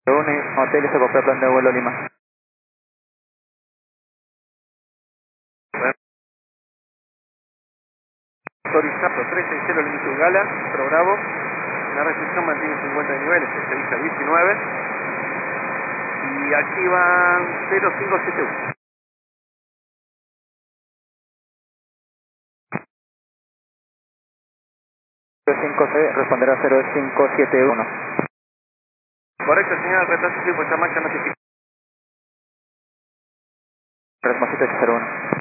Hotel y se copia plan de vuelo Lima. Autorizado 360 Limitud Gala, Pro Bravo. La recepción mantiene 50 niveles, se dice 19. Y activan 0571. 5C responderá 0571. Correcto, señal, retraso 5, esta marcha notificación. 3 más 701.